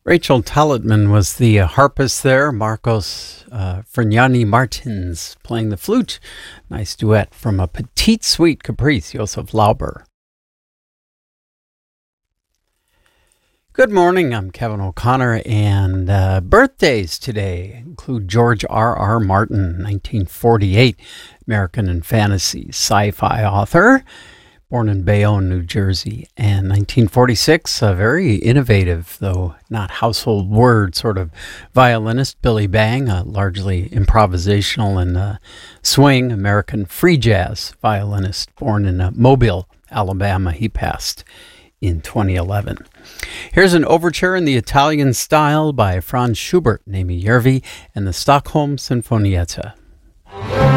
Rachel Talitman was the harpist there. Marcos Frignani Martins playing the flute. Nice duet from a Petite Suite Caprice, Joseph Lauber. Good morning, I'm Kevin O'Connor, and birthdays today include George R.R. Martin, 1948, American and fantasy sci-fi author, born in Bayonne, New Jersey, and 1946, a very innovative, though not household word, sort of violinist, Billy Bang, a largely improvisational and swing American free jazz violinist, born in Mobile, Alabama. He passed in 2011. Here's an overture in the Italian style by Franz Schubert, Nemi Järvi, and the Stockholm Sinfonietta.